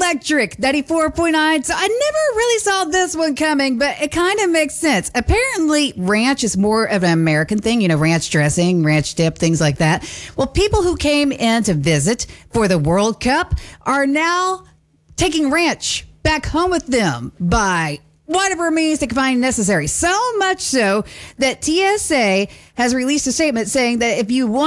Electric 94.9. So I never really saw this one coming, but it kind of makes sense. Apparently, ranch is more of an American thing, ranch dressing, ranch dip, things like that. Well, people who came in to visit for the World Cup are now taking ranch back home with them by whatever means they can find necessary. So much so that TSA has released a statement saying that if you want